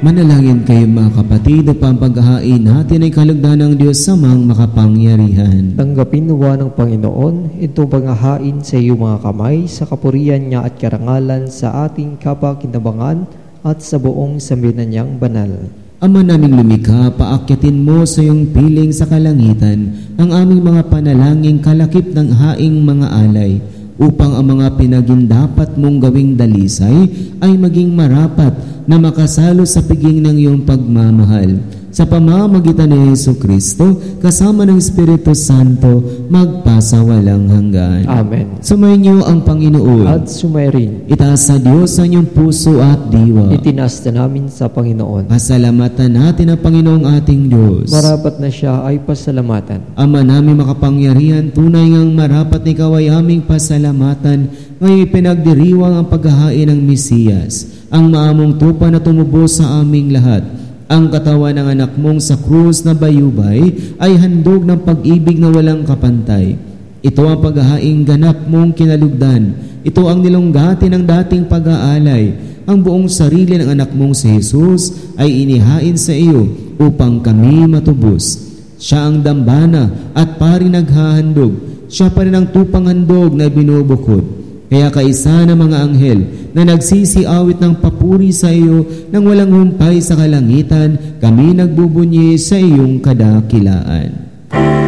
Manalangin kayo mga kapatid, upang paghahain natin ay kalugdan ng Diyos samang makapangyarihan. Tanggapin nawa ng Panginoon itong paghahain sa iyong mga kamay, sa kapurihan niya at karangalan sa ating kapakinabangan at sa buong sambayanan niyang banal. Ama naming lumikha, paakyatin mo sa iyong piling sa kalangitan ang aming mga panalangin kalakip ng haing mga alay, upang ang mga pinagindapat mong gawing dalisay ay maging marapat na makasalo sa piging ng iyong pagmamahal. Sa pamamagitan ni Jesucristo, kasama ng Espiritu Santo, magpasawalang hanggan. Amen. Sumainyo ang Panginoon. At sumairin. Itaas sa Diyos ang iyong puso at diwa. Itinaas na namin sa Panginoon. Pasalamatan natin ang Panginoong ating Diyos. Marapat na siya ay pasalamatan. Ama namin makapangyarihan, tunay ngang marapat na ikaw ay aming pasalamatan. Ngayon pinagdiriwang ang paghahain ng Mesiyas, ang maamong tupa na tumubos sa aming lahat. Ang katawan ng anak mong sa krus na bayubay ay handog ng pag-ibig na walang kapantay. Ito ang paghahaing ganap mong kinalugdan. Ito ang nilunggati ng dating pag-aalay. Ang buong sarili ng anak mong si Jesus ay inihain sa iyo upang kami matubos. Siya ang dambana at pari naghahandog. Siya pa rin ang tupang handog na binubukod. Kaya kaisa ng mga anghel na nagsisiawit ng papuri sa iyo nang walang humpay sa kalangitan, kami nagbubunyi sa iyong kadakilaan.